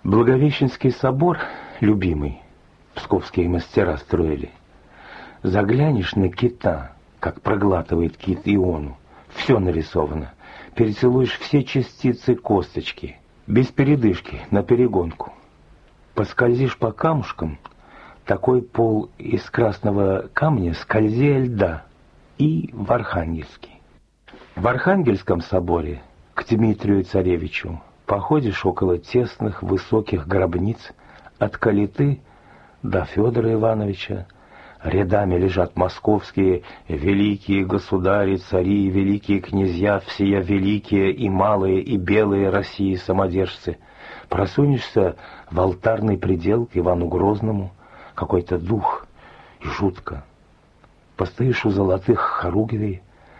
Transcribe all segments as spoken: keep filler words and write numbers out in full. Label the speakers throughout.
Speaker 1: Благовещенский собор, любимый, псковские мастера строили. Заглянешь на кита, как проглатывает кит иону, все нарисовано. Перецелуешь все частицы косточки, без передышки, на перегонку. Поскользишь по камушкам, такой пол из красного камня скользея льда, и в Архангельске. В Архангельском соборе к Дмитрию Царевичу походишь около тесных высоких гробниц от Калиты до Федора Ивановича. Рядами лежат московские великие государи, цари, великие князья, всея великие и малые, и белые России самодержцы. Просунешься в алтарный предел к Ивану Грозному, какой-то дух, и жутко. Постоишь у золотых хоругвей,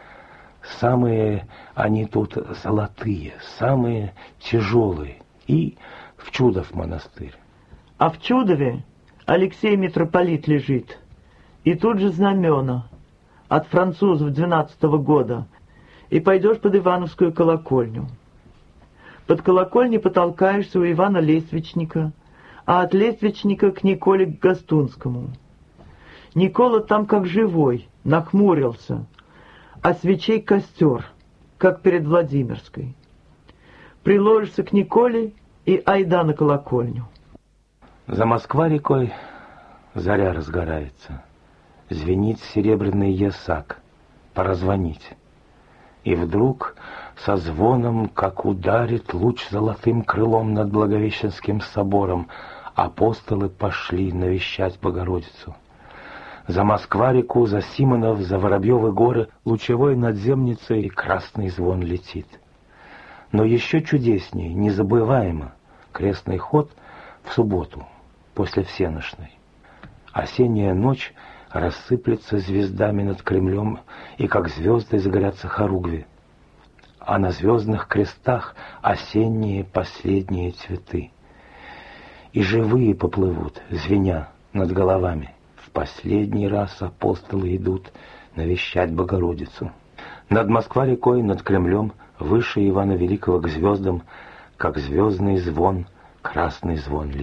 Speaker 1: самые они тут золотые, самые тяжелые, и в Чудов монастырь.
Speaker 2: А в Чудове Алексей митрополит лежит, и тут же знамена от французов двенадцатого года, и пойдешь под Ивановскую колокольню. Под колокольней потолкаешься у Ивана Лествичника, а от Лествичника к Николе Гастунскому. Никола там как живой, нахмурился, а свечей костер, как перед Владимирской. Приложишься к Николе и айда на колокольню.
Speaker 1: За Москва-рекой заря разгорается. Звенит серебряный ясак, пора звонить. И вдруг со звоном, как ударит луч золотым крылом над Благовещенским собором, апостолы пошли навещать Богородицу. За Москва-реку, за Симонов, за Воробьевы горы лучевой надземницей красный звон летит. Но еще чудеснее, незабываемо, крестный ход в субботу, после всеношной. Осенняя ночь рассыплется звездами над Кремлем, и как звезды загорятся хоругви. А на звездных крестах осенние последние цветы. И живые поплывут, звеня над головами. В последний раз апостолы идут навещать Богородицу. Над Москва-рекой, над Кремлем, выше Ивана Великого к звездам, как звездный звон, красный звон летит.